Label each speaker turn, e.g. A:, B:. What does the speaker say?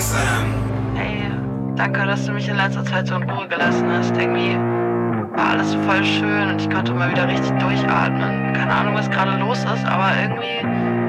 A: Hey, danke, dass du mich in letzter Zeit so in Ruhe gelassen hast. Irgendwie war alles voll schön und ich konnte mal wieder richtig durchatmen. Keine Ahnung, was gerade los ist, aber irgendwie